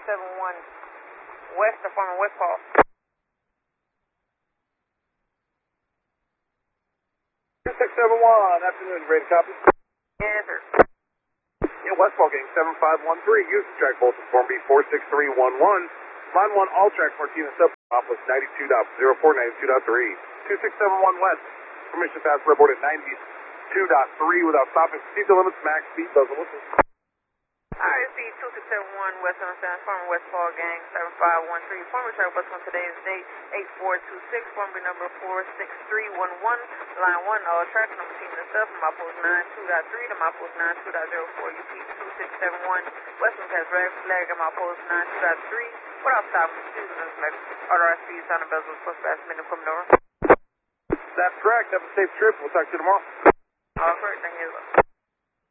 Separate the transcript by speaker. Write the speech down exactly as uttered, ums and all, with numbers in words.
Speaker 1: seven one West, the former West Paul.
Speaker 2: two six seven one, afternoon, ready to copy?
Speaker 1: Yes, sir.
Speaker 2: Yeah, Westfall Gang seven five one three, use track voltage form B four six three one one. Line one, all track Martinez sub, office ninety-two point zero four, ninety-two point three. two six seven one West, permission pass report at ninety-two point three without stopping. Speed the limits, max speed, doesn't listen.
Speaker 1: R C two six seven one West Understand, former West Paul Gang seven five one three, former track bus on today's date eight four two six, former number four six three one one, line one, all track number team and stuff, my post ninety-two point three to my post ninety-two point zero four, U P two six seven one, Western Pass red flag at my post ninety-two point three, without stopping, excuse me, select, order R C, sound and bezels, plus fast minute coming over.
Speaker 2: That's correct, have a safe trip, we'll talk to you tomorrow.
Speaker 1: All correct.